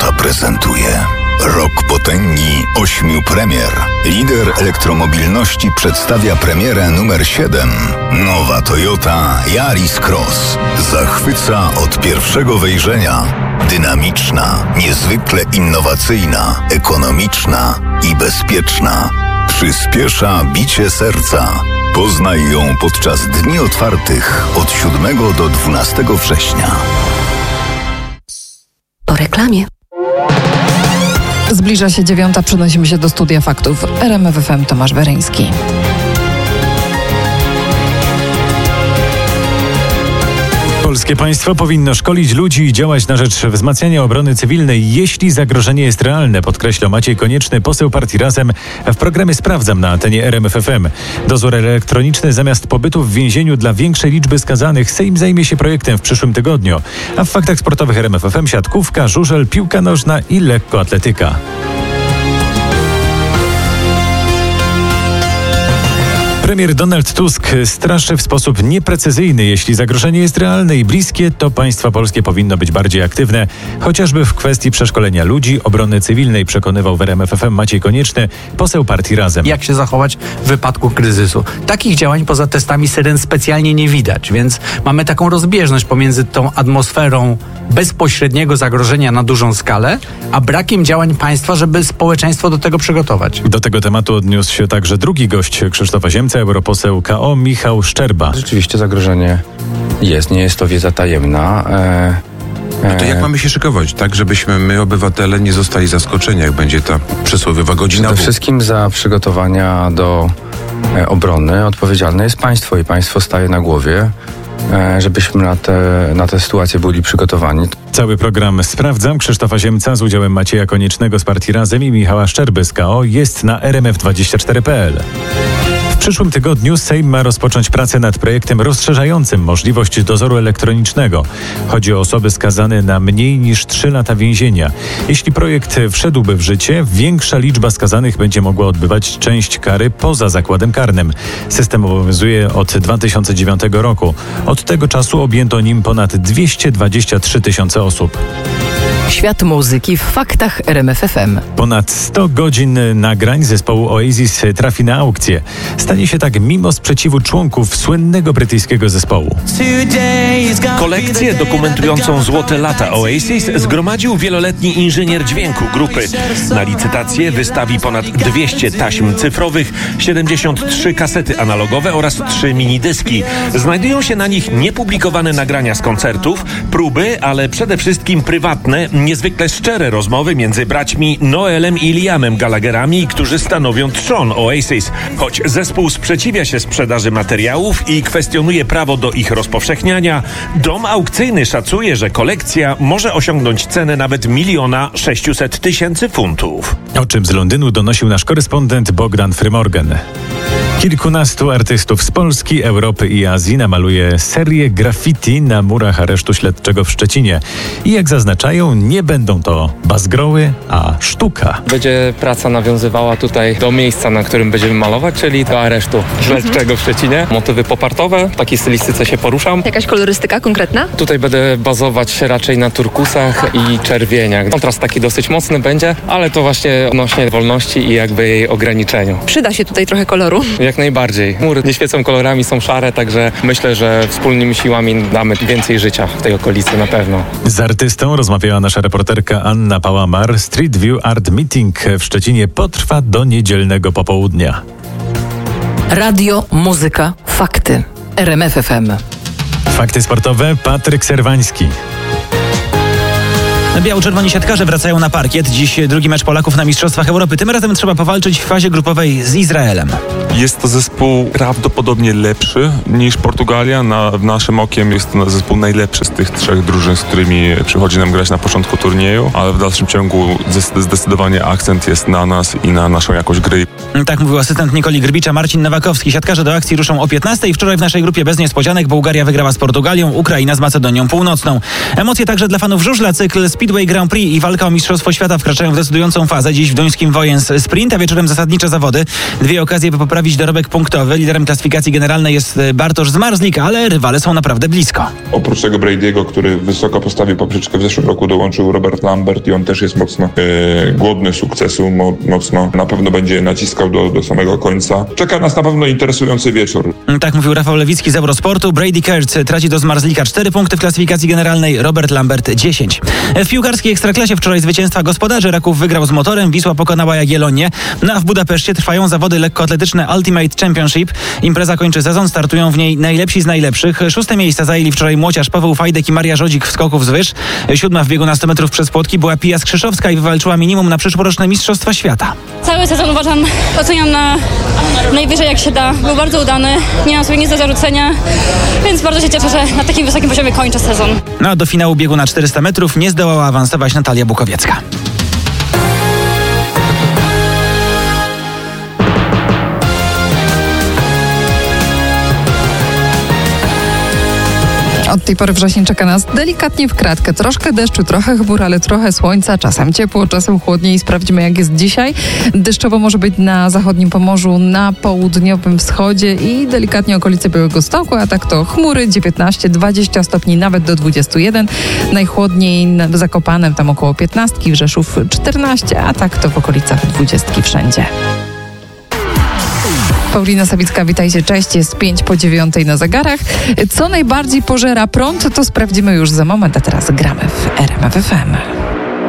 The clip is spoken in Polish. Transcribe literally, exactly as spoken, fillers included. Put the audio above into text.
Toyota prezentuje Rok potęgi ośmiu premier. Lider elektromobilności przedstawia premierę numer siedem. Nowa Toyota Yaris Cross zachwyca od pierwszego wejrzenia. Dynamiczna, niezwykle innowacyjna, ekonomiczna i bezpieczna. Przyspiesza bicie serca. Poznaj ją podczas dni otwartych od siódmego do dwunastego września. Po reklamie. Zbliża się dziewiąta, przenosimy się do studia faktów. R M F F M, Tomasz Weryński. Polskie państwo powinno szkolić ludzi i działać na rzecz wzmacniania obrony cywilnej, jeśli zagrożenie jest realne, podkreślał Maciej Konieczny, poseł partii Razem w programie Sprawdzam na antenie R M F F M. Dozór elektroniczny zamiast pobytu w więzieniu dla większej liczby skazanych. Sejm zajmie się projektem w przyszłym tygodniu. A w faktach sportowych R M F F M siatkówka, żużel, piłka nożna i lekkoatletyka. Premier Donald Tusk straszy w sposób nieprecyzyjny. Jeśli zagrożenie jest realne i bliskie, to państwo polskie powinno być bardziej aktywne, chociażby w kwestii przeszkolenia ludzi, obrony cywilnej, przekonywał w R M F F M Maciej Konieczny, poseł partii Razem. Jak się zachować w wypadku kryzysu? Takich działań poza testami syren specjalnie nie widać, więc mamy taką rozbieżność pomiędzy tą atmosferą bezpośredniego zagrożenia na dużą skalę, a brakiem działań państwa, żeby społeczeństwo do tego przygotować. Do tego tematu odniósł się także drugi gość Krzysztofa Ziemca, europoseł K O Michał Szczerba. Rzeczywiście zagrożenie jest, nie jest to wiedza tajemna. E, e... No to jak mamy się szykować, tak żebyśmy my, obywatele, nie zostali zaskoczeni, jak będzie ta przysłowiowa godzina? Przede wszystkim za przygotowania do e, obrony odpowiedzialne jest państwo i państwo staje na głowie, e, żebyśmy na te, na tę sytuację byli przygotowani. Cały program Sprawdzam Krzysztofa Ziemca z udziałem Macieja Koniecznego z partii Razem i Michała Szczerby z K O jest na R M F dwadzieścia cztery kropka P L. W przyszłym tygodniu Sejm ma rozpocząć pracę nad projektem rozszerzającym możliwość dozoru elektronicznego. Chodzi o osoby skazane na mniej niż trzy lata więzienia. Jeśli projekt wszedłby w życie, większa liczba skazanych będzie mogła odbywać część kary poza zakładem karnym. System obowiązuje od dwa tysiące dziewiątego roku. Od tego czasu objęto nim ponad dwieście dwadzieścia trzy tysiące osób. Świat muzyki w faktach R M F F M. Ponad sto godzin nagrań zespołu Oasis trafi na aukcję. Stanie się tak mimo sprzeciwu członków słynnego brytyjskiego zespołu. Kolekcję dokumentującą złote lata Oasis zgromadził wieloletni inżynier dźwięku grupy. Na licytację wystawi ponad dwieście taśm cyfrowych, siedemdziesiąt trzy kasety analogowe oraz trzy minidyski. Znajdują się na nich niepublikowane nagrania z koncertów, próby, ale przede wszystkim prywatne, niezwykle szczere rozmowy między braćmi Noelem i Liamem Gallagherami, którzy stanowią trzon Oasis. Choć zespół sprzeciwia się sprzedaży materiałów i kwestionuje prawo do ich rozpowszechniania, dom aukcyjny szacuje, że kolekcja może osiągnąć cenę nawet miliona sześciuset tysięcy funtów. O czym z Londynu donosił nasz korespondent Bogdan Frymorgan. Kilkunastu artystów z Polski, Europy i Azji namaluje serię graffiti na murach aresztu śledczego w Szczecinie. I jak zaznaczają, nie będą to bazgroły, a sztuka. Będzie praca nawiązywała tutaj do miejsca, na którym będziemy malować, czyli do aresztu śledczego w Szczecinie. Motywy popartowe, w takiej stylistyce się poruszam. Jakaś kolorystyka konkretna? Tutaj będę bazować raczej na turkusach i czerwieniach. Kontrast taki dosyć mocny będzie, ale to właśnie odnośnie wolności i jakby jej ograniczeniu. Przyda się tutaj trochę koloru. Jak najbardziej. Mury nie świecą kolorami, są szare, także myślę, że wspólnymi siłami damy więcej życia w tej okolicy na pewno. Z artystą rozmawiała nasza reporterka Anna Pałamar. Street View Art Meeting w Szczecinie potrwa do niedzielnego popołudnia. Radio, muzyka, fakty. R M F F M. Fakty sportowe. Patryk Serwański. Biało-czerwoni siatkarze wracają na parkiet. Dziś drugi mecz Polaków na Mistrzostwach Europy. Tym razem trzeba powalczyć w fazie grupowej z Izraelem. Jest to zespół prawdopodobnie lepszy niż Portugalia. Na, naszym okiem jest to zespół najlepszy z tych trzech drużyn, z którymi przychodzi nam grać na początku turnieju, ale w dalszym ciągu zdecydowanie akcent jest na nas i na naszą jakość gry. Tak mówił asystent Nikoli Grbicza Marcin Nowakowski. Siatkarze do akcji ruszą o piętnastej. Wczoraj w naszej grupie bez niespodzianek Bułgaria wygrała z Portugalią, Ukraina z Macedonią Północną. Emocje także dla fanów żużla. Cykl Speed Speedway Grand Prix i walka o Mistrzostwo Świata wkraczają w decydującą fazę. Dziś w duńskim Wojens sprint, a wieczorem zasadnicze zawody. Dwie okazje, by poprawić dorobek punktowy. Liderem klasyfikacji generalnej jest Bartosz Zmarzlik, ale rywale są naprawdę blisko. Oprócz tego Brady'ego, który wysoko postawił poprzeczkę w zeszłym roku, dołączył Robert Lambert i on też jest mocno e, głodny sukcesu, mo, mocno na pewno będzie naciskał do, do samego końca. Czeka nas na pewno interesujący wieczór. Tak mówił Rafał Lewicki z Eurosportu. Brady Kertz traci do Zmarzlika cztery punkty w klasyfikacji generalnej, Robert Lambert dziesięć. W piłkarskiej Ekstraklasie wczoraj zwycięstwa gospodarzy. Raków wygrał z Motorem, Wisła pokonała Jagiellonię. No a w Budapeszcie trwają zawody lekkoatletyczne Ultimate Championship. Impreza kończy sezon, startują w niej najlepsi z najlepszych. Szóste miejsca zajęli wczoraj Młociarz Paweł Fajdek i Maria Żodzik w skoków z wyż. Siódma w biegu na sto metrów przez płotki była Pija Skrzyszowska i wywalczyła minimum na przyszłoroczne Mistrzostwa Świata. Cały sezon uważam, oceniam na najwyżej jak się da. Był bardzo udany, nie mam sobie nic do zarzucenia, więc bardzo się cieszę, że na takim wysokim poziomie kończę sezon. No a do finału biegu na czterysta metrów nie zdołała awansować Natalia Bukowiecka. Od tej pory wrzesień czeka nas delikatnie w kratkę. Troszkę deszczu, trochę chmur, ale trochę słońca. Czasem ciepło, czasem chłodniej. Sprawdzimy, jak jest dzisiaj. Deszczowo może być na zachodnim Pomorzu, na południowym wschodzie i delikatnie okolice Białegostoku, a tak to chmury dziewiętnaście dwadzieścia stopni, nawet do dwudziestu jeden. Najchłodniej w Zakopanem, tam około piętnaście, w Rzeszów czternaście, a tak to w okolicach dwudziestki wszędzie. Paulina Sawicka, witajcie, cześć, jest pięć po dziewiątej na zegarach. Co najbardziej pożera prąd, to sprawdzimy już za moment, a teraz gramy w R M F F M.